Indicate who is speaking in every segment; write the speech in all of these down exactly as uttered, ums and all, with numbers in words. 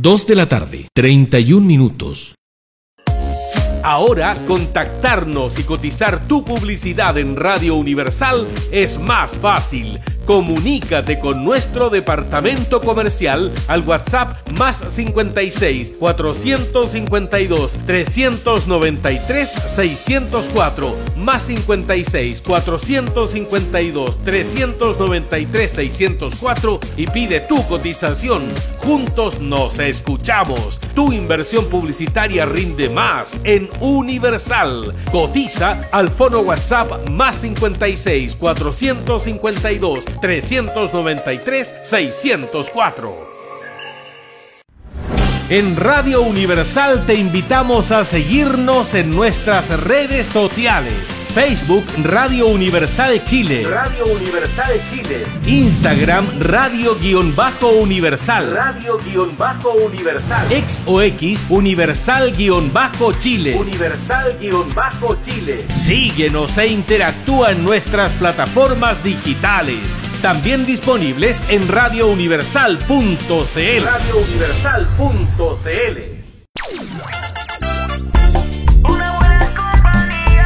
Speaker 1: dos de la tarde, treinta y un minutos.
Speaker 2: Ahora, contactarnos y cotizar tu publicidad en Radio Universal es más fácil. Comunícate con nuestro departamento comercial al WhatsApp más cincuenta y seis, cuatrocientos cincuenta y dos, trescientos noventa y tres, seiscientos cuatro, más cincuenta y seis, cuatrocientos cincuenta y dos, trescientos noventa y tres, seiscientos cuatro y pide tu cotización. Juntos nos escuchamos. Tu inversión publicitaria rinde más en Universal. Cotiza al fono WhatsApp más cincuenta y seis, cuatrocientos cincuenta y dos, trescientos noventa y tres, seiscientos cuatro. En Radio Universal te invitamos a seguirnos en nuestras redes sociales. Facebook Radio Universal Chile. Radio Universal Chile. Instagram Radio-Universal. Radio-Universal. Ex o X Universal-Chile. Universal-Chile. Síguenos e interactúa en nuestras plataformas digitales. También disponibles en radio universal punto c l. radio universal punto c l.
Speaker 3: Una buena compañía.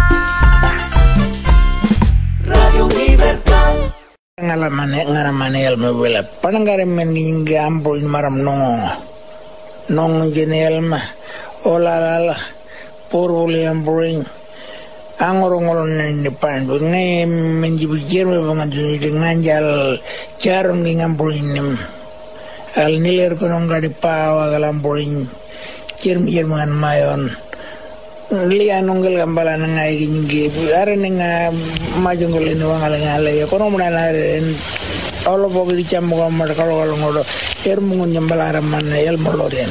Speaker 3: Radio Universal.
Speaker 4: Ngala mane ngara mane al mebela. Panangare meninge ambo in maram nongo. Nongo genelma. Ola la la. Porvoli ambring. Angorongolon ni pan ngai menjibijir bangan duni dengan jal carong dengan bruinim al niler konong gadi pawa galam bruin kirm irman mayon lian nonggal gambala ngai gingi are nenga majungol ni wangal ngale kono munana ren olo bogi chammo gamar kalo kalo ngodo ermungun nyambala raman el moloren.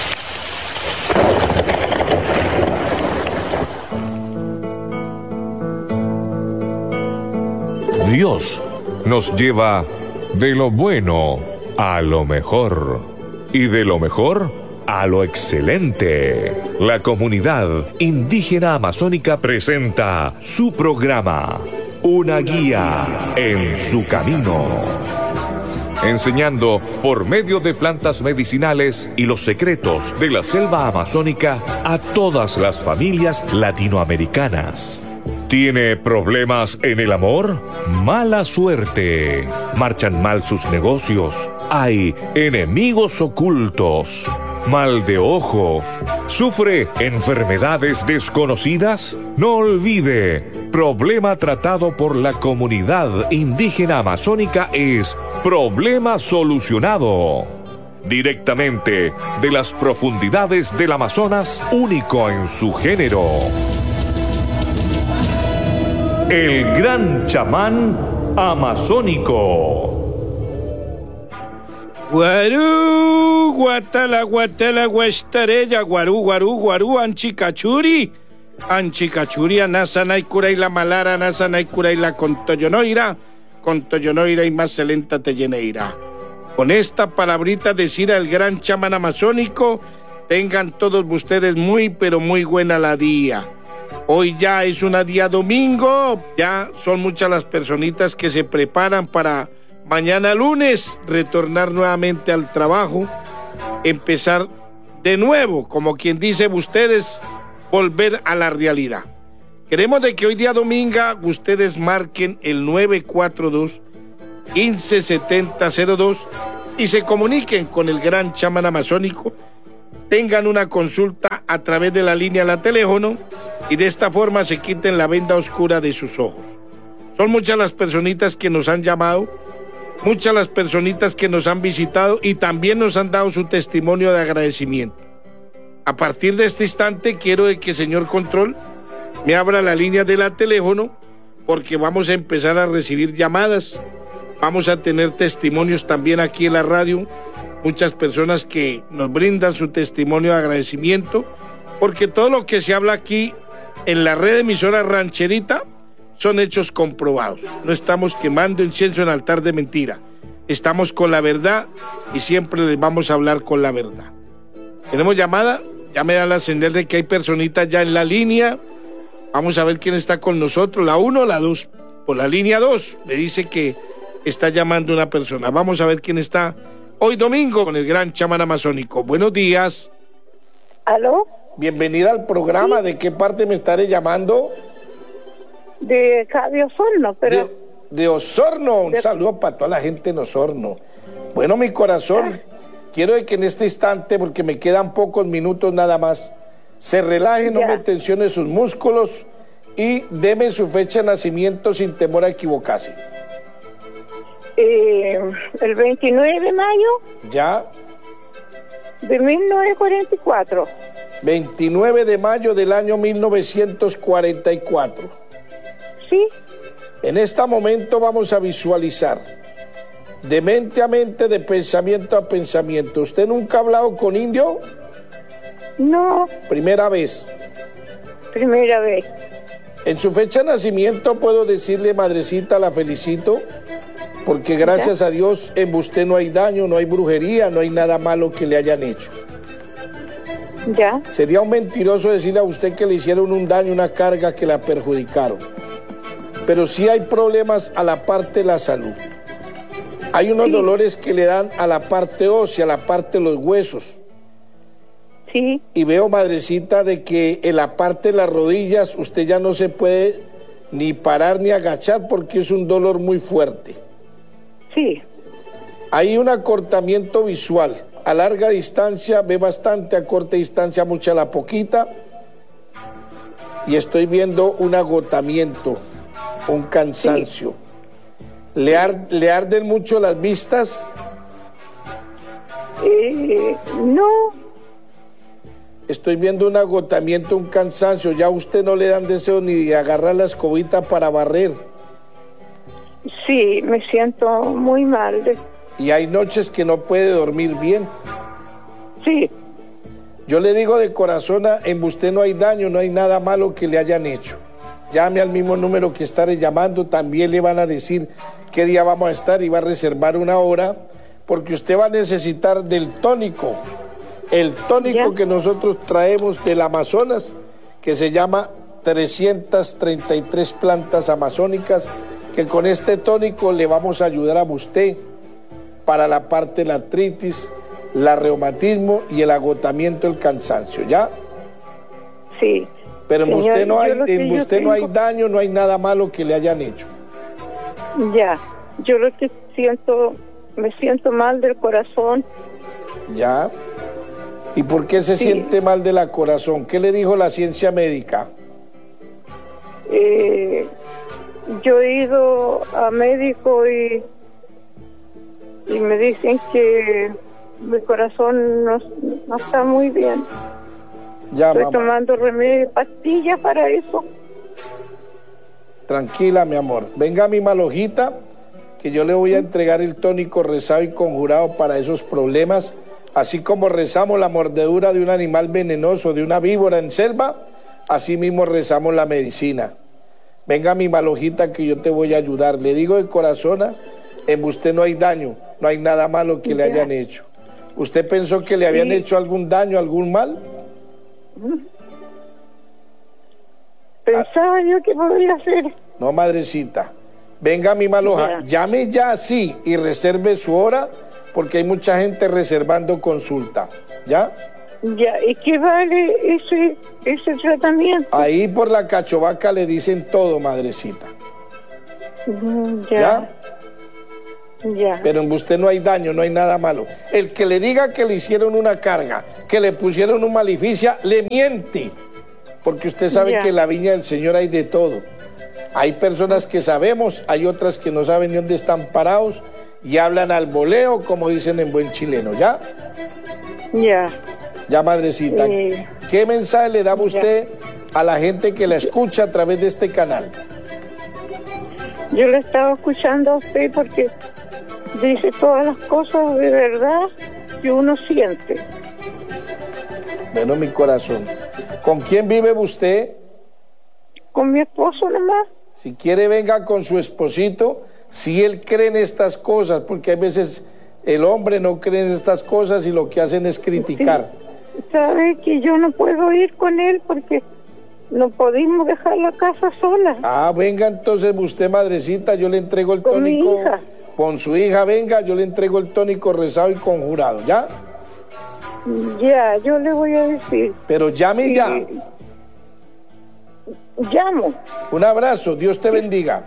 Speaker 5: Dios nos lleva de lo bueno a lo mejor y de lo mejor a lo excelente. La comunidad indígena amazónica presenta su programa, Una guía en su camino, enseñando por medio de plantas medicinales y los secretos de la selva amazónica a todas las familias latinoamericanas. ¿Tiene problemas en el amor? Mala suerte. ¿Marchan mal sus negocios? ¿Hay enemigos ocultos? ¿Mal de ojo? ¿Sufre enfermedades desconocidas? No olvide, problema tratado por la comunidad indígena amazónica es problema solucionado. Directamente de las profundidades del Amazonas, único en su género. El gran chamán amazónico.
Speaker 6: Guarú, guatala, guatala, guestarella, guarú, guarú, guarú, anchicachuri. Anchicachuri, anasanay curay la malara, anasanay curay la contoyonoira, contoyonoira y más celenta telleneira. Con esta palabrita decir al gran chamán amazónico, tengan todos ustedes muy, pero muy buena la día. Hoy ya es un día domingo, ya son muchas las personitas que se preparan para mañana lunes retornar nuevamente al trabajo, empezar de nuevo, como quien dice ustedes, volver a la realidad. Queremos de que hoy día domingo ustedes marquen el nueve cuatro dos, quince setenta cero dos y se comuniquen con el gran chamán amazónico, tengan una consulta a través de la línea la teléfono y de esta forma se quiten la venda oscura de sus ojos. Son muchas las personitas que nos han llamado, muchas las personitas que nos han visitado y también nos han dado su testimonio de agradecimiento. A partir de este instante quiero de que señor Control me abra la línea de la teléfono porque vamos a empezar a recibir llamadas, vamos a tener testimonios también aquí en la radio, muchas personas que nos brindan su testimonio de agradecimiento, porque todo lo que se habla aquí en la red emisora Rancherita son hechos comprobados. No estamos quemando incienso en altar de mentira. Estamos con la verdad y siempre les vamos a hablar con la verdad. ¿Tenemos llamada? Ya me da la señal de que hay personitas ya en la línea. Vamos a ver quién está con nosotros, la uno o la dos. Por la línea dos me dice que está llamando una persona. Vamos a ver quién está Hoy domingo con el gran chamán amazónico. Buenos días.
Speaker 7: ¿Aló?
Speaker 6: Bienvenida al programa. ¿De qué parte me estaré llamando?
Speaker 7: De acá de Osorno, pero...
Speaker 6: De, de Osorno. Un
Speaker 7: de...
Speaker 6: saludo para toda la gente en Osorno. Bueno, mi corazón, ah. quiero que en este instante, porque me quedan pocos minutos nada más, se relaje, no
Speaker 7: ya.
Speaker 6: me tensione sus músculos y deme su fecha de nacimiento sin temor a equivocarse.
Speaker 7: Eh, el veintinueve de mayo
Speaker 6: ¿Ya?
Speaker 7: de mil novecientos cuarenta y cuatro.
Speaker 6: veintinueve de mayo del año mil novecientos cuarenta y cuatro.
Speaker 7: Sí.
Speaker 6: En este momento vamos a visualizar de mente a mente, de pensamiento a pensamiento. ¿Usted nunca ha hablado con indio?
Speaker 7: No.
Speaker 6: Primera vez.
Speaker 7: Primera vez.
Speaker 6: En su fecha de nacimiento puedo decirle, madrecita, la felicito, porque gracias ¿Ya? a Dios en usted no hay daño, no hay brujería, no hay nada malo que le hayan hecho.
Speaker 7: Ya.
Speaker 6: Sería un mentiroso decirle a usted que le hicieron un daño, una carga, que la perjudicaron. Pero sí hay problemas a la parte de la salud. Hay unos sí. dolores que le dan a la parte ósea, a la parte de los huesos.
Speaker 7: Sí.
Speaker 6: Y veo, madrecita, de que en la parte de las rodillas usted ya no se puede ni parar ni agachar porque es un dolor muy fuerte.
Speaker 7: Sí.
Speaker 6: Hay un acortamiento visual. A larga distancia ve bastante, a corta distancia mucha la poquita. Y estoy viendo un agotamiento, un cansancio. Sí. ¿Le, ar, ¿Le arden mucho las vistas?
Speaker 7: Eh, no.
Speaker 6: Estoy viendo un agotamiento, un cansancio. Ya a usted no le dan deseo ni de agarrar la escobita para barrer.
Speaker 7: Sí, me siento muy mal. De...
Speaker 6: Y hay noches que no puede dormir bien.
Speaker 7: Sí.
Speaker 6: Yo le digo de corazón, en usted no hay daño, no hay nada malo que le hayan hecho. Llame al mismo número que estaré llamando, también le van a decir qué día vamos a estar y va a reservar una hora, porque usted va a necesitar del tónico. El tónico ¿Ya? que nosotros traemos del Amazonas, que se llama trescientas treinta y tres plantas amazónicas, que con este tónico le vamos a ayudar a usted para la parte de la artritis, el reumatismo y el agotamiento, el cansancio, ¿ya?
Speaker 7: Sí.
Speaker 6: Pero en
Speaker 7: Señor,
Speaker 6: usted no hay, en usted
Speaker 7: tengo...
Speaker 6: no hay daño, no hay nada malo que le hayan hecho.
Speaker 7: Ya, yo lo que siento, me siento mal del corazón.
Speaker 6: ¿Ya? ¿Y por qué se sí. siente mal de la corazón? ¿Qué le dijo la ciencia médica?
Speaker 7: Eh, yo he ido a médico y, y me dicen que mi corazón no, no está muy bien.
Speaker 6: Ya,
Speaker 7: Estoy
Speaker 6: mamá.
Speaker 7: tomando remedio, pastillas para eso.
Speaker 6: Tranquila, mi amor. Venga mi malojita, que yo le voy a entregar el tónico rezado y conjurado para esos problemas. Así como rezamos la mordedura de un animal venenoso, de una víbora en selva, así mismo rezamos la medicina. Venga mi malojita, que yo te voy a ayudar. Le digo de corazón, en usted no hay daño, no hay nada malo que ya. le hayan hecho. ¿Usted pensó que le habían sí. hecho algún daño, algún mal?
Speaker 7: Pensaba ah. yo que podría hacer.
Speaker 6: No, madrecita. Venga mi maloja, ya. llame ya así y reserve su hora, porque hay mucha gente reservando consulta, ¿ya?
Speaker 7: Ya, ¿y qué vale ese, ese tratamiento?
Speaker 6: Ahí por la Cachovaca le dicen todo, madrecita.
Speaker 7: Ya.
Speaker 6: ¿Ya?
Speaker 7: Ya.
Speaker 6: Pero en usted no hay daño, no hay nada malo. El que le diga que le hicieron una carga, que le pusieron un maleficia, le miente. Porque usted sabe ya. que en la viña del Señor hay de todo. Hay personas que sabemos, hay otras que no saben ni dónde están parados y hablan al voleo, como dicen en buen chileno, ¿ya?
Speaker 7: Ya.
Speaker 6: Ya, madrecita. Eh, ¿Qué mensaje le da usted ya. a la gente que la escucha a través de este canal?
Speaker 7: Yo le estaba escuchando a usted porque dice todas las cosas de verdad que uno siente.
Speaker 6: Bueno, mi corazón. ¿Con quién vive usted?
Speaker 7: Con mi esposo nomás.
Speaker 6: Si quiere, venga con su esposito, si él cree en estas cosas, porque hay veces el hombre no cree en estas cosas y lo que hacen es criticar.
Speaker 7: Sí. Sabe que yo no puedo ir con él porque no podemos dejar la casa sola.
Speaker 6: Ah, venga entonces usted, madrecita, yo le entrego el
Speaker 7: con
Speaker 6: tónico.
Speaker 7: Mi hija.
Speaker 6: Con su hija venga, yo le entrego el tónico rezado y conjurado, ¿ya?
Speaker 7: Ya, yo le voy a decir.
Speaker 6: Pero llame ya.
Speaker 7: Sí. Llamo.
Speaker 6: Un abrazo, Dios te bendiga.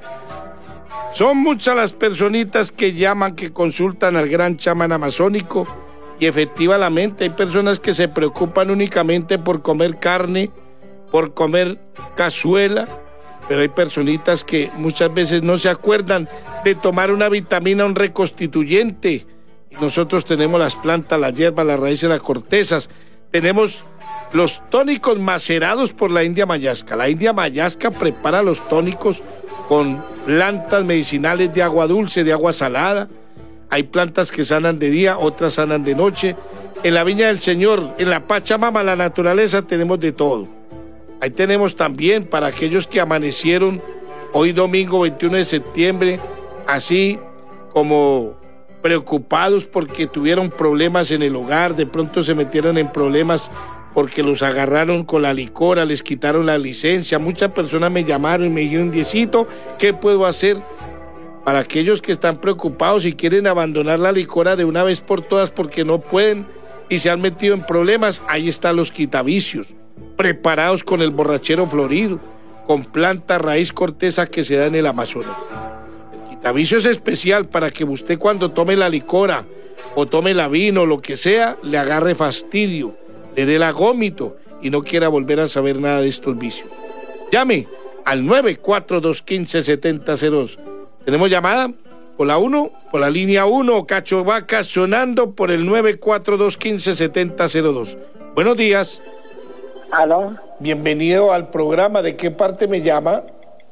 Speaker 6: Son muchas las personitas que llaman, que consultan al gran chamán amazónico, y efectivamente hay personas que se preocupan únicamente por comer carne, por comer cazuela, pero hay personitas que muchas veces no se acuerdan de tomar una vitamina, un reconstituyente. Y nosotros tenemos las plantas, las hierbas, las raíces, las cortezas. Tenemos los tónicos macerados por la India Mayasca. La India Mayasca prepara los tónicos con plantas medicinales de agua dulce, de agua salada. Hay plantas que sanan de día, otras sanan de noche. En la Viña del Señor, en la Pachamama, la naturaleza, tenemos de todo. Ahí tenemos también para aquellos que amanecieron hoy domingo veintiuno de septiembre, así como preocupados porque tuvieron problemas en el hogar, de pronto se metieron en problemas porque los agarraron con la licora, les quitaron la licencia. Muchas personas me llamaron y me dijeron, Diosito, ¿qué puedo hacer? Para aquellos que están preocupados y quieren abandonar la licora de una vez por todas porque no pueden y se han metido en problemas, ahí están los quitavicios, preparados con el borrachero florido, con planta, raíz, corteza que se da en el Amazonas. El quitavicio es especial para que usted cuando tome la licora o tome la vino, lo que sea, le agarre fastidio, le dé la gómito y no quiera volver a saber nada de estos vicios. Llame al nueve cuatro dos uno cinco siete cero cero dos. ¿Tenemos llamada? ¿Por la uno? Por la línea uno, Cacho Vaca sonando por el nueve cuatro dos uno cinco siete cero cero dos. Buenos días.
Speaker 8: ¿Aló?
Speaker 6: Bienvenido al programa. ¿De qué parte me llama?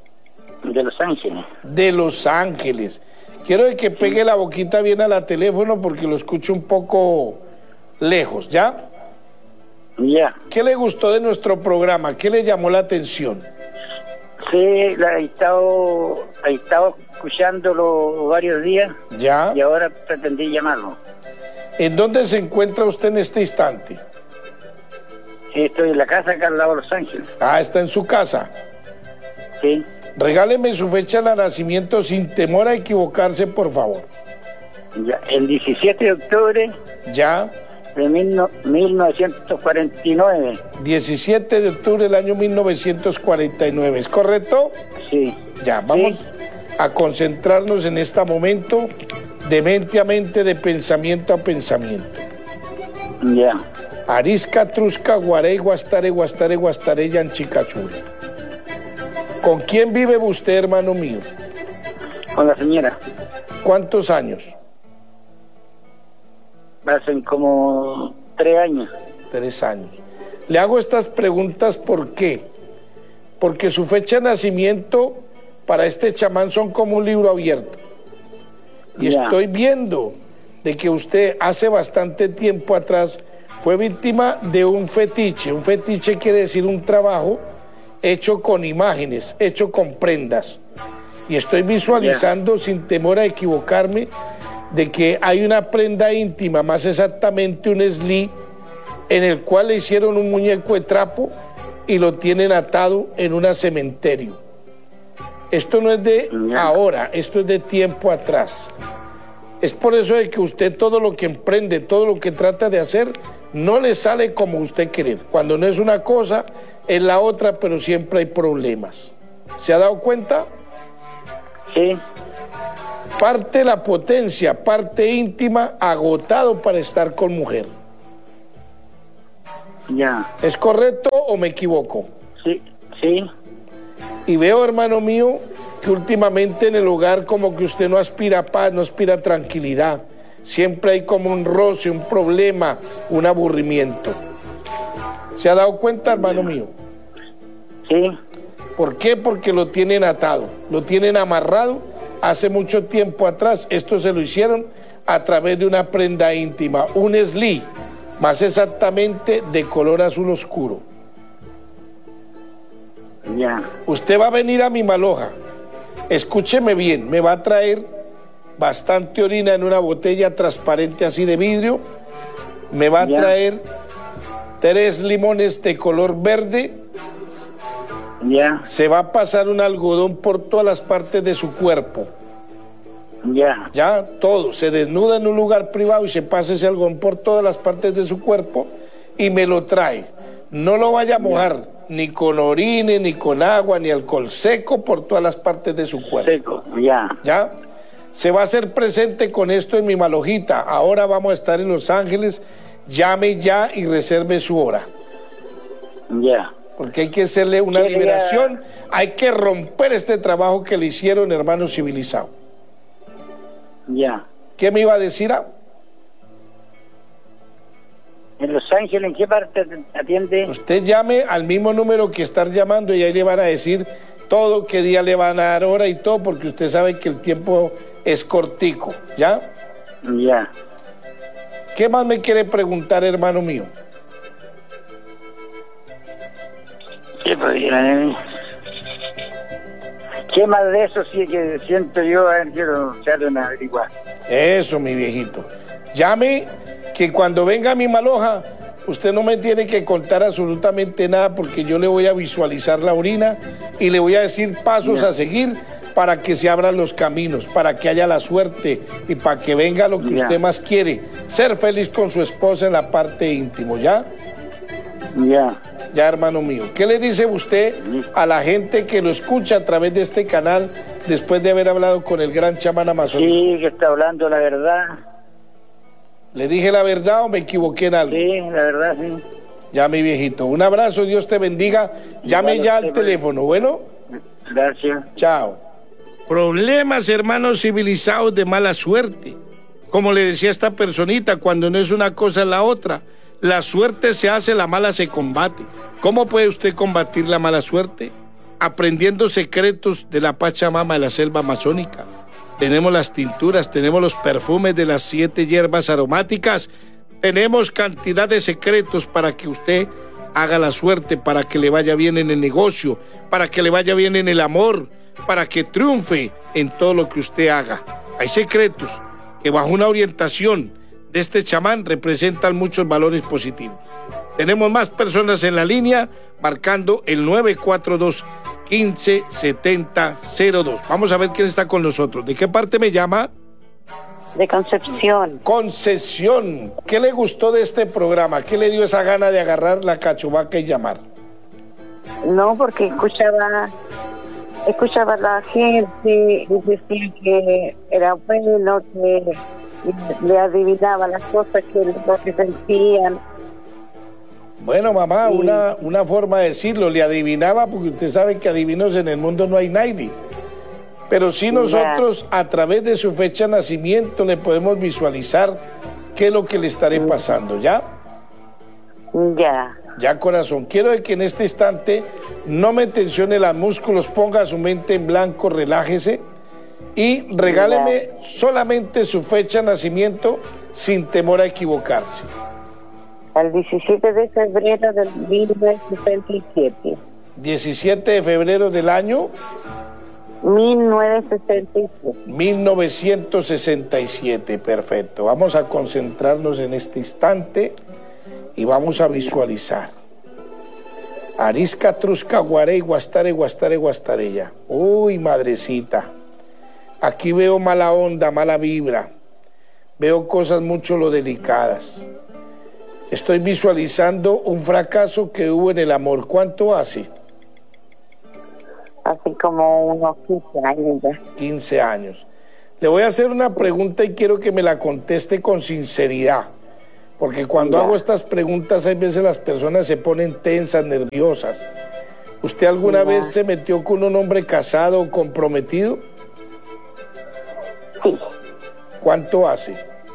Speaker 8: De Los Ángeles.
Speaker 6: De Los Ángeles. Quiero que pegue la boquita bien a la teléfono porque lo escucho un poco lejos, ¿ya?
Speaker 8: Ya.
Speaker 6: ¿Qué le gustó de nuestro programa? ¿Qué le llamó la atención?
Speaker 8: Sí, la he estado, he estado escuchándolo varios días.
Speaker 6: Ya.
Speaker 8: Y ahora pretendí llamarlo.
Speaker 6: ¿En dónde se encuentra usted en este instante?
Speaker 8: Sí, estoy en la casa acá al lado de Los Ángeles.
Speaker 6: Ah, está en su casa.
Speaker 8: Sí.
Speaker 6: Regáleme su fecha de nacimiento sin temor a equivocarse, por favor.
Speaker 8: Ya. El diecisiete de octubre.
Speaker 6: Ya.
Speaker 8: De mil, no, mil novecientos cuarenta y nueve.
Speaker 6: diecisiete de octubre del año mil novecientos cuarenta y nueve, ¿es correcto?
Speaker 8: Sí.
Speaker 6: Ya, vamos
Speaker 8: sí.
Speaker 6: a concentrarnos en este momento de mente a mente, de pensamiento a pensamiento.
Speaker 8: Ya.
Speaker 6: Arisca, Trusca, Guarey, Guastare, Guastare, Guastare, Yanchicachuri. ¿Con quién vive usted, hermano mío?
Speaker 8: Con la señora.
Speaker 6: ¿Cuántos años?
Speaker 8: Hacen como tres años.
Speaker 6: Tres años. Le hago estas preguntas ¿por qué? Porque su fecha de nacimiento para este chamán son como un libro abierto. Y
Speaker 8: ya.
Speaker 6: Estoy viendo de que usted hace bastante tiempo atrás fue víctima de un fetiche. Un fetiche quiere decir un trabajo hecho con imágenes, hecho con prendas. Y estoy visualizando, ya. sin temor a equivocarme, de que hay una prenda íntima, más exactamente un esli, en el cual le hicieron un muñeco de trapo y lo tienen atado en un cementerio. Esto no es de ahora, esto es de tiempo atrás. Es por eso de que usted todo lo que emprende, todo lo que trata de hacer, no le sale como usted quiere. Cuando no es una cosa, es la otra, pero siempre hay problemas. ¿Se ha dado cuenta?
Speaker 8: Sí.
Speaker 6: Parte la potencia, parte íntima, agotado para estar con mujer.
Speaker 8: Ya.
Speaker 6: ¿Es correcto o me equivoco?
Speaker 8: Sí, sí.
Speaker 6: Y veo, hermano mío, que últimamente en el hogar como que usted no aspira a paz, no aspira a tranquilidad. Siempre hay como un roce, un problema, un aburrimiento. ¿Se ha dado cuenta, hermano mío?
Speaker 8: Sí.
Speaker 6: ¿Por qué? Porque lo tienen atado, lo tienen amarrado. Hace mucho tiempo atrás, esto se lo hicieron a través de una prenda íntima, un esli, más exactamente de color azul oscuro.
Speaker 8: Ya.
Speaker 6: Usted va a venir a mi maloja, escúcheme bien, me va a traer bastante orina en una botella transparente así de vidrio, me va a
Speaker 8: ya.
Speaker 6: traer tres limones de color verde,
Speaker 8: ya.
Speaker 6: se va a pasar un algodón por todas las partes de su cuerpo.
Speaker 8: Ya.
Speaker 6: Ya, todo. Se desnuda en un lugar privado y se pasa ese algodón por todas las partes de su cuerpo y me lo trae. No lo vaya a mojar ni con orines, ni con agua, ni alcohol, seco por todas las partes de su cuerpo.
Speaker 8: Seco, ya.
Speaker 6: ¿Ya? Se va a hacer presente con esto en mi malojita. Ahora vamos a estar en Los Ángeles. Llame ya y reserve su hora.
Speaker 8: Ya.
Speaker 6: Porque hay que hacerle una
Speaker 8: Quería-
Speaker 6: liberación. Hay que romper este trabajo que le hicieron, hermano civilizado.
Speaker 8: Ya.
Speaker 6: ¿Qué me iba a decir? Ah,
Speaker 8: ¿En Los Ángeles en qué parte atiende?
Speaker 6: usted llame al mismo número que estar llamando y ahí le van a decir todo, qué día le van a dar hora y todo, porque usted sabe que el tiempo es cortico, ¿ya?
Speaker 8: Ya.
Speaker 6: ¿Qué más me quiere preguntar, hermano mío?
Speaker 8: Sí, pues, eh, ¿qué más de eso sí que siento yo? A ver, quiero echarle una averiguar.
Speaker 6: Eso, mi viejito. Llame, que cuando venga mi maloja, usted no me tiene que contar absolutamente nada porque yo le voy a visualizar la orina y le voy a decir pasos
Speaker 8: Ya.
Speaker 6: a seguir para que se abran los caminos, para que haya la suerte y para que venga lo que
Speaker 8: Ya.
Speaker 6: usted más quiere, ser feliz con su esposa en la parte íntimo, ¿ya?
Speaker 8: Ya.
Speaker 6: Ya, hermano mío. ¿Qué le dice usted a la gente que lo escucha a través de este canal después de haber hablado con el gran chamán amazónico?
Speaker 8: Sí, que está hablando la verdad.
Speaker 6: ¿Le dije la verdad o me equivoqué en algo?
Speaker 8: Sí, la verdad, sí.
Speaker 6: Ya, mi viejito. Un abrazo, Dios te bendiga. Llame
Speaker 8: Igual
Speaker 6: ya
Speaker 8: a
Speaker 6: al
Speaker 8: usted,
Speaker 6: teléfono, ¿bueno?
Speaker 8: Gracias.
Speaker 6: Chao. Problemas, hermanos civilizados, de mala suerte. Como le decía esta personita, cuando no es una cosa es la otra. La suerte se hace, la mala se combate. ¿Cómo puede usted combatir la mala suerte? Aprendiendo secretos de la Pachamama de la selva amazónica. Tenemos las tinturas, tenemos los perfumes de las siete hierbas aromáticas. Tenemos cantidad de secretos para que usted haga la suerte, para que le vaya bien en el negocio, para que le vaya bien en el amor, para que triunfe en todo lo que usted haga. Hay secretos que bajo una orientación de este chamán representan muchos valores positivos. Tenemos más personas en la línea marcando el nueve cuatro dos, uno cinco siete cero cero dos. Vamos a ver quién está con nosotros. ¿De qué parte me llama?
Speaker 9: De Concepción.
Speaker 6: Concesión. ¿Qué le gustó de este programa? ¿Qué le dio esa gana de agarrar la cachubaca y llamar?
Speaker 9: No, porque escuchaba escuchaba a la gente y decía que era bueno, que le adivinaba las cosas que, lo que sentían.
Speaker 6: Bueno, mamá,
Speaker 9: Sí.
Speaker 6: una, una forma de decirlo, le adivinaba, porque usted sabe que adivinos en el mundo no hay nadie. Pero sí nosotros, a través de su fecha de nacimiento, le podemos visualizar qué es lo que le estaré pasando, ¿ya?
Speaker 9: Ya.
Speaker 6: Ya, corazón, quiero de que en este instante no me tensione los músculos, ponga su mente en blanco, relájese y regáleme solamente su fecha de nacimiento sin temor a equivocarse.
Speaker 9: El diecisiete de febrero del mil novecientos sesenta y siete.
Speaker 6: diecisiete de febrero del año
Speaker 9: mil novecientos sesenta y siete.
Speaker 6: mil novecientos sesenta y siete, perfecto. Vamos a concentrarnos en este instante y vamos a visualizar. Arisca, Trusca, Guarey, Guastare, Guastare, Guastarella. Uy, madrecita. Aquí veo mala onda, mala vibra. Veo cosas mucho lo delicadas. Estoy visualizando un fracaso que hubo en el amor. ¿Cuánto hace?
Speaker 9: Así como unos quince años ya.
Speaker 6: quince años. Le voy a hacer una pregunta y quiero que me la conteste con sinceridad. Porque cuando
Speaker 9: Ya.
Speaker 6: hago estas preguntas, hay veces las personas se ponen tensas, nerviosas. ¿Usted alguna
Speaker 9: Ya.
Speaker 6: vez se metió con un hombre casado o comprometido?
Speaker 9: Sí,
Speaker 6: ¿Cuánto hace?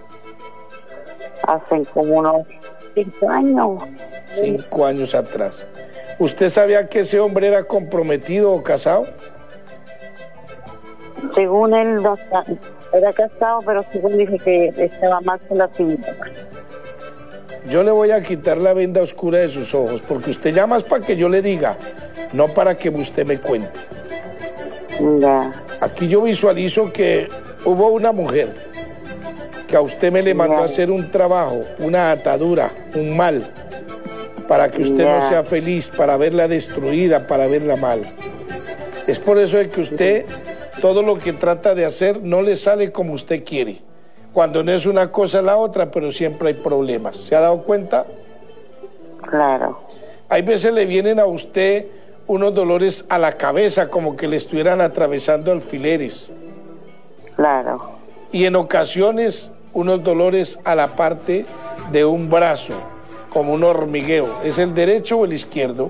Speaker 9: hacen como unos cinco años.
Speaker 6: Cinco años atrás. ¿Usted sabía que ese hombre era comprometido o casado?
Speaker 9: Según él no está- era casado, pero según dice que estaba más con la civil.
Speaker 6: Yo le voy a quitar la venda oscura de sus ojos, porque usted llama es para que yo le diga, no para que usted me cuente.
Speaker 9: Ya.
Speaker 6: Aquí yo visualizo que hubo una mujer que a usted me le mandó
Speaker 9: Ya.
Speaker 6: a hacer un trabajo, una atadura, un mal, para que usted no
Speaker 9: Ya.
Speaker 6: sea feliz, para verla destruida, para verla mal. Es por eso de que usted todo lo que trata de hacer no le sale como usted quiere. Cuando no es una cosa la otra, pero siempre hay problemas. ¿Se ha dado cuenta?
Speaker 9: Claro.
Speaker 6: Hay veces le vienen a usted unos dolores a la cabeza, como que le estuvieran atravesando alfileres.
Speaker 9: Claro.
Speaker 6: Y en ocasiones unos dolores a la parte de un brazo, como un hormigueo. ¿Es el derecho o el izquierdo?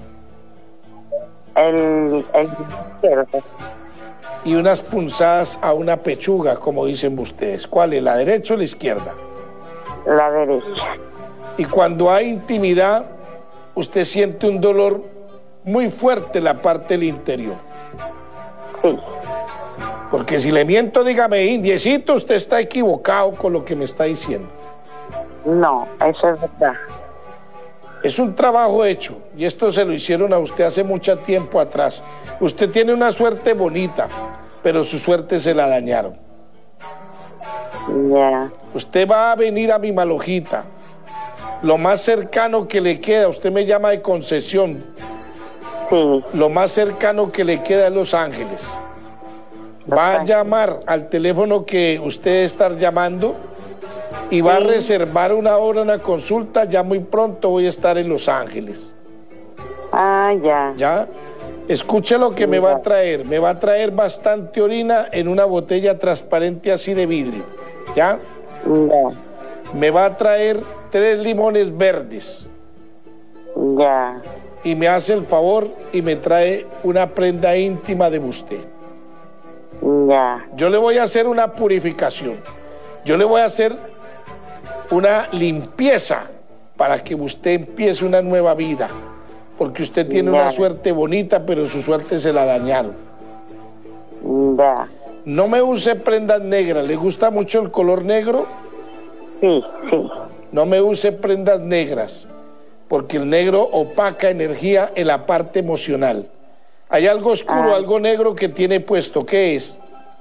Speaker 9: El, el izquierdo.
Speaker 6: Y unas punzadas a una pechuga, como dicen ustedes. ¿Cuál es, la derecha o la izquierda?
Speaker 9: La derecha.
Speaker 6: Y cuando hay intimidad, usted siente un dolor muy fuerte en la parte del interior.
Speaker 9: Sí.
Speaker 6: Porque si le miento, dígame, indiecito, usted está equivocado con lo que me está diciendo.
Speaker 9: No, eso es verdad.
Speaker 6: Es un trabajo hecho, y esto se lo hicieron a usted hace mucho tiempo atrás. Usted tiene una suerte bonita, pero su suerte se la dañaron.
Speaker 9: Ya. Yeah.
Speaker 6: Usted va a venir a mi Malojita. Lo más cercano que le queda, usted me llama de Concesión.
Speaker 9: Sí.
Speaker 6: Lo más cercano que le queda es Los Ángeles. Va a llamar al teléfono que usted está llamando y va sí. a reservar una hora, una consulta. Ya muy pronto voy a estar en Los Ángeles.
Speaker 9: Ah, ya.
Speaker 6: ¿Ya? Escuche lo que
Speaker 9: sí,
Speaker 6: me va a traer. Me va a traer bastante orina en una botella transparente así de vidrio. ¿Ya?
Speaker 9: Ya.
Speaker 6: Me va a traer tres limones verdes.
Speaker 9: Ya.
Speaker 6: Y me hace el favor y me trae una prenda íntima de usted.
Speaker 9: Ya.
Speaker 6: Yo le voy a hacer una purificación. Yo le voy a hacer una limpieza para que usted empiece una nueva vida. Porque usted tiene
Speaker 9: ya.
Speaker 6: una suerte bonita, pero su suerte se la dañaron.
Speaker 9: Ya.
Speaker 6: No me use prendas negras. ¿Le gusta mucho el color negro?
Speaker 9: Sí, sí.
Speaker 6: No me use prendas negras, porque el negro opaca energía en la parte emocional. Hay algo oscuro, ah. algo negro que tiene puesto. ¿Qué es?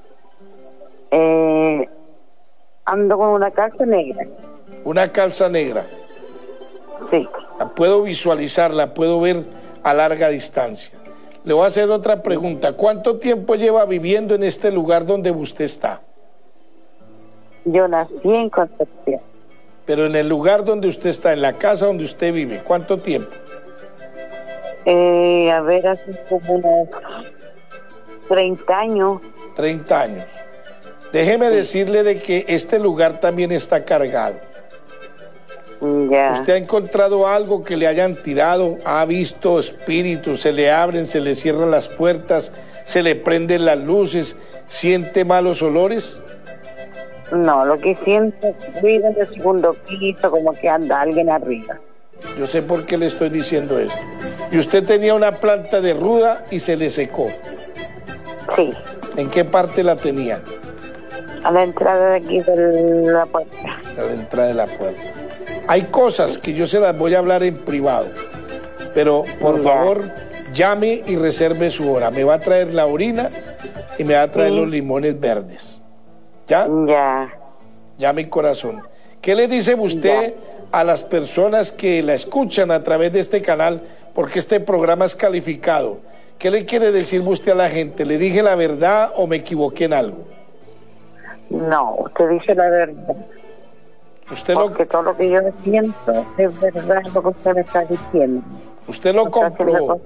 Speaker 9: Eh, ando con una calza negra.
Speaker 6: Una calza negra.
Speaker 9: Sí.
Speaker 6: La puedo visualizar, la puedo ver a larga distancia. Le voy a hacer otra pregunta. ¿Cuánto tiempo lleva viviendo en este lugar donde usted está?
Speaker 9: Yo nací en Concepción.
Speaker 6: Pero en el lugar donde usted está, en la casa donde usted vive, ¿cuánto tiempo?
Speaker 9: Eh, a ver, hace como unos treinta años.
Speaker 6: treinta años. Déjeme sí. decirle de que este lugar también está cargado.
Speaker 9: Ya.
Speaker 6: ¿Usted ha encontrado algo que le hayan tirado? ¿Ha visto espíritus? ¿Se le abren, se le cierran las puertas, se le prenden las luces? ¿Siente malos olores?
Speaker 9: No, lo que siento es ruido en el segundo piso, como que anda alguien arriba.
Speaker 6: Yo sé por qué le estoy diciendo esto. Y usted tenía una planta de ruda y se le secó.
Speaker 9: Sí.
Speaker 6: ¿En qué parte la tenía?
Speaker 9: A la entrada de aquí de la puerta.
Speaker 6: A la entrada de la puerta. Hay cosas que yo se las voy a hablar en privado, pero por ya. favor llame y reserve su hora. Me va a traer la orina y me va a traer sí. los limones verdes. ¿Ya?
Speaker 9: Ya.
Speaker 6: Ya, mi corazón. ¿Qué le dice usted ya. a las personas que la escuchan a través de este canal? Porque este programa es calificado. ¿Qué le quiere decir usted a la gente? ¿Le dije la verdad o me equivoqué en algo?
Speaker 9: No, usted dice la verdad.
Speaker 6: Usted
Speaker 9: Porque
Speaker 6: lo...
Speaker 9: todo lo que yo siento es verdad lo que usted me está diciendo.
Speaker 6: Usted lo comprobó.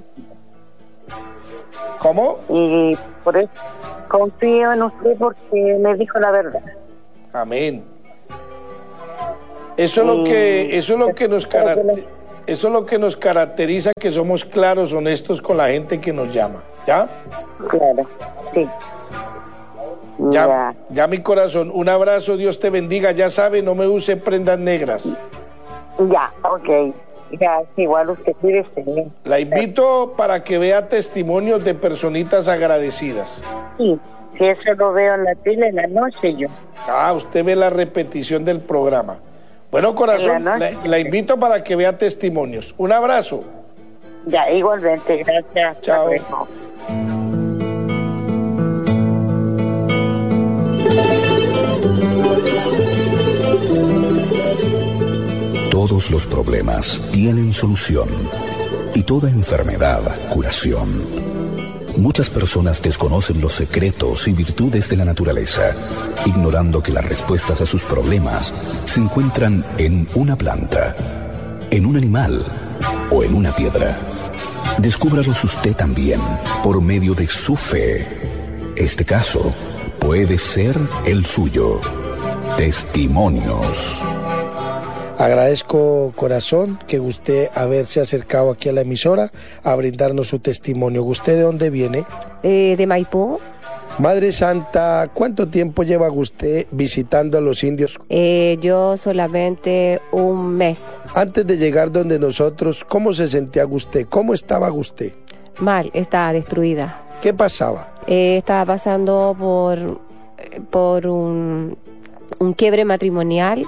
Speaker 6: ¿Cómo?
Speaker 9: Y por eso confío en usted porque me dijo la verdad.
Speaker 6: Amén. Eso es lo que, eso es lo que nos caracteriza, eso es lo que nos caracteriza, que somos claros, honestos con la gente que nos llama. ¿Ya?
Speaker 9: Claro, sí.
Speaker 6: Ya, ya, ya mi corazón, un abrazo, Dios te bendiga. Ya sabe, no me use prendas negras.
Speaker 9: Ya, ok. Ya, igual usted cuídese.
Speaker 6: La invito para que vea testimonios de personitas agradecidas.
Speaker 9: Sí, si eso lo veo en la tele en la noche yo.
Speaker 6: Ah, usted ve la repetición del programa. Bueno, corazón, la, la, la invito para que vea testimonios. Un abrazo.
Speaker 9: Ya, igualmente, gracias.
Speaker 6: Chao.
Speaker 10: Todos los problemas tienen solución y toda enfermedad curación. muchas personas desconocen los secretos y virtudes de la naturaleza, ignorando que las respuestas a sus problemas se encuentran en una planta, en un animal o en una piedra. Descúbralos usted también por medio de su fe. Este caso puede ser el suyo. Testimonios.
Speaker 11: Agradezco, corazón, que usted haberse acercado aquí a la emisora a brindarnos su testimonio. ¿Usted de dónde viene?
Speaker 12: Eh, de Maipú.
Speaker 11: Madre Santa, ¿cuánto tiempo lleva usted visitando a los indios?
Speaker 12: Eh, yo solamente un mes.
Speaker 11: Antes de llegar donde nosotros, ¿cómo se sentía usted? ¿Cómo estaba usted?
Speaker 12: Mal, estaba destruida.
Speaker 11: ¿Qué pasaba?
Speaker 12: Eh, estaba pasando por, por un, un quiebre matrimonial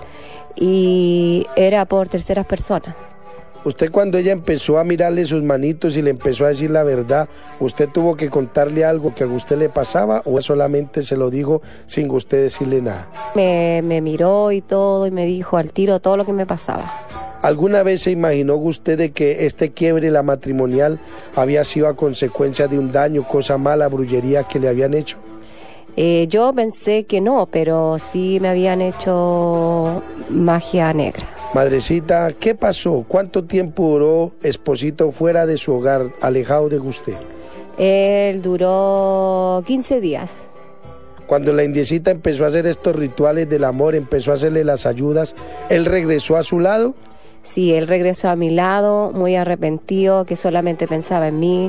Speaker 12: y era por terceras personas.
Speaker 11: Usted, cuando ella empezó a mirarle sus manitos y le empezó a decir la verdad, ¿usted tuvo que contarle algo que a usted le pasaba o solamente se lo dijo sin usted decirle nada?
Speaker 12: Me, me miró y todo y me dijo al tiro todo lo que me pasaba.
Speaker 11: ¿Alguna vez se imaginó usted de que este quiebre, la matrimonial, había sido a consecuencia de un daño, cosa mala, brujería que le habían hecho?
Speaker 12: Eh, yo pensé que no, pero sí me habían hecho magia negra.
Speaker 11: Madrecita, ¿qué pasó? ¿Cuánto tiempo duró Esposito fuera de su hogar, alejado de usted?
Speaker 12: Él duró quince días.
Speaker 11: Cuando la indiecita empezó a hacer estos rituales del amor, empezó a hacerle las ayudas, ¿él regresó a su lado?
Speaker 12: Sí, él regresó a mi lado, muy arrepentido, que solamente pensaba en mí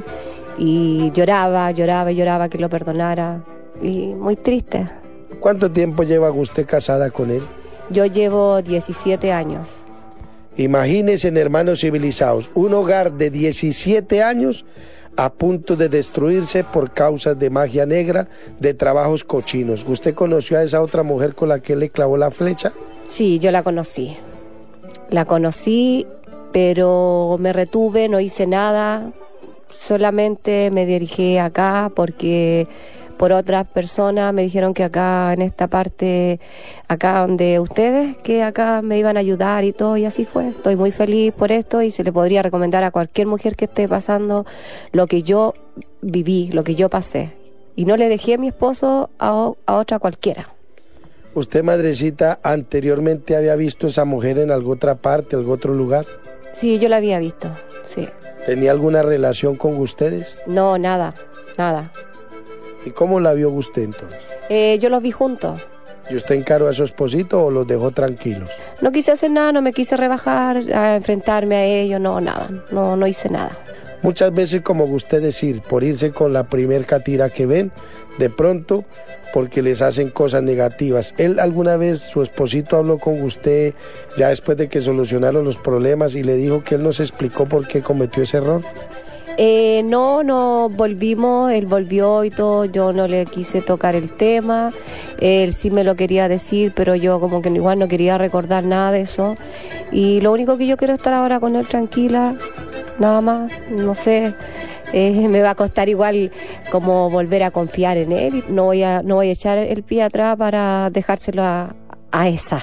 Speaker 12: y lloraba, lloraba y lloraba que lo perdonara. Y muy triste.
Speaker 11: ¿Cuánto tiempo lleva usted casada con él?
Speaker 12: Yo llevo diecisiete años.
Speaker 11: Imagínense, hermanos civilizados, un hogar de diecisiete años a punto de destruirse por causas de magia negra, de trabajos cochinos. ¿Usted conoció a esa otra mujer con la que él le clavó la flecha?
Speaker 12: Sí, yo la conocí. La conocí, pero me retuve, no hice nada. Solamente me dirigí acá porque por otras personas me dijeron que acá en esta parte, acá donde ustedes, que acá me iban a ayudar y todo, y así fue. Estoy muy feliz por esto y se le podría recomendar a cualquier mujer que esté pasando lo que yo viví, lo que yo pasé. Y no le dejé a mi esposo a, a otra cualquiera.
Speaker 11: ¿Usted, madrecita, anteriormente había visto a esa mujer en alguna otra parte, algún otro lugar?
Speaker 12: Sí, yo la había visto, sí.
Speaker 11: ¿Tenía alguna relación con ustedes?
Speaker 12: No, nada, nada.
Speaker 11: ¿Y cómo la vio usted entonces?
Speaker 12: Eh, yo los vi juntos.
Speaker 11: ¿Y usted encaró a su esposito o los dejó tranquilos?
Speaker 12: No quise hacer nada, no me quise rebajar a enfrentarme a ellos, no, nada, no, no hice nada.
Speaker 11: Muchas veces, como usted decir, por irse con la primer catira que ven, de pronto, porque les hacen cosas negativas. ¿Él alguna vez, su esposito, habló con usted ya después de que solucionaron los problemas y le dijo que él nos explicó por qué cometió ese error?
Speaker 12: Eh, no, no volvimos, él volvió y todo, yo no le quise tocar el tema, él sí me lo quería decir, pero yo como que igual no quería recordar nada de eso, y lo único que yo quiero es estar ahora con él tranquila, nada más, no sé, eh, me va a costar igual como volver a confiar en él, no voy a, no voy a echar el pie atrás para dejárselo a, a esa.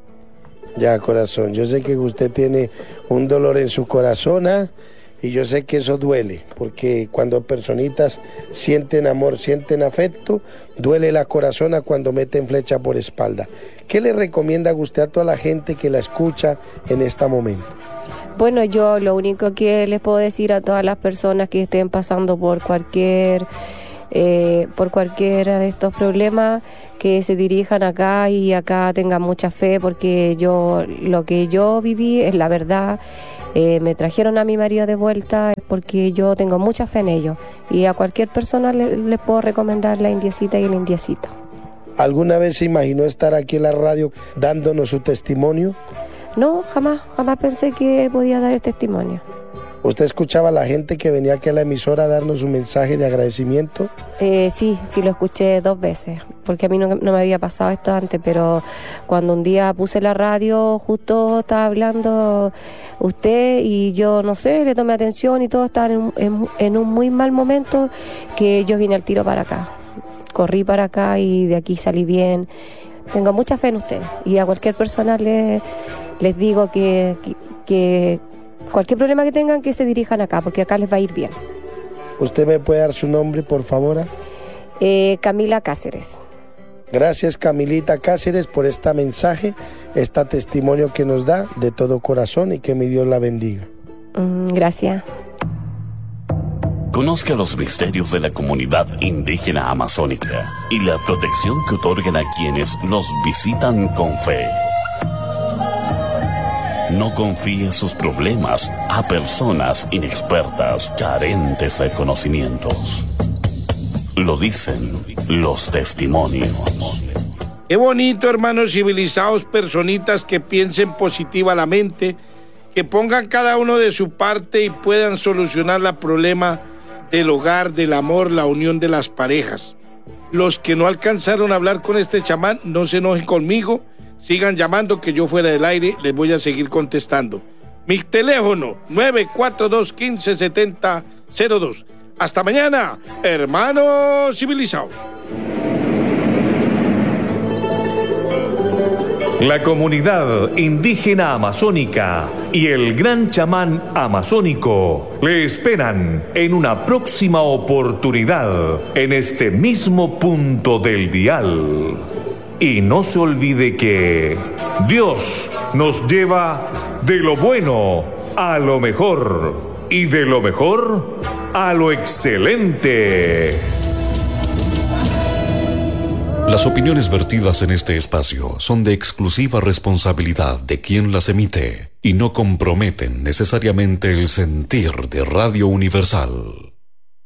Speaker 11: Ya, corazón, yo sé que usted tiene un dolor en su corazón, ¿eh? Y yo sé que eso duele, porque cuando personitas sienten amor, sienten afecto, duele la corazona cuando meten flecha por espalda. ¿Qué le recomienda usted a toda la gente que la escucha en este momento?
Speaker 12: Bueno, yo lo único que les puedo decir a todas las personas que estén pasando por cualquier, eh, por cualquiera de estos problemas, que se dirijan acá y acá tengan mucha fe, porque yo lo que yo viví es la verdad. Eh, me trajeron a mi marido de vuelta porque yo tengo mucha fe en ellos, y a cualquier persona le, le puedo recomendar la indiecita y el indiecito.
Speaker 11: ¿Alguna vez se imaginó estar aquí en la radio dándonos su testimonio?
Speaker 12: No, jamás, jamás pensé que podía dar el testimonio.
Speaker 11: ¿Usted escuchaba a la gente que venía aquí a la emisora a darnos un mensaje de agradecimiento?
Speaker 12: Eh, sí, sí lo escuché dos veces, porque a mí no, no me había pasado esto antes, pero cuando un día puse la radio, justo estaba hablando usted y yo, no sé, le tomé atención y todo estaba en, en, en un muy mal momento, que yo vine al tiro para acá. Corrí para acá y de aquí salí bien. Tengo mucha fe en ustedes y a cualquier persona les, les digo que... que, que cualquier problema que tengan, que se dirijan acá, porque acá les va a ir bien.
Speaker 11: ¿Usted me puede dar su nombre, por favor?
Speaker 12: Eh, Camila Cáceres.
Speaker 11: Gracias, Camilita Cáceres, por este mensaje, este testimonio que nos da de todo corazón, y que mi Dios la bendiga.
Speaker 12: Mm, gracias.
Speaker 13: Conozca los misterios de la comunidad indígena amazónica y la protección que otorgan a quienes los visitan con fe. No confíe sus problemas a personas inexpertas, carentes de conocimientos. Lo dicen los testimonios.
Speaker 6: Qué bonito, hermanos civilizados, personitas que piensen positiva la mente, que pongan cada uno de su parte y puedan solucionar el problema del hogar, del amor, la unión de las parejas. Los que no alcanzaron a hablar con este chamán, no se enojen conmigo, sigan llamando, que yo fuera del aire les voy a seguir contestando. Mi teléfono, nueve cuatro dos, uno cinco, siete cero cero dos. Hasta mañana, hermanos civilizados.
Speaker 5: La comunidad indígena amazónica y el gran chamán amazónico le esperan en una próxima oportunidad en este mismo punto del dial. Y no se olvide que Dios nos lleva de lo bueno a lo mejor y de lo mejor a lo excelente.
Speaker 14: Las opiniones vertidas en este espacio son de exclusiva responsabilidad de quien las emite y no comprometen necesariamente el sentir de Radio Universal.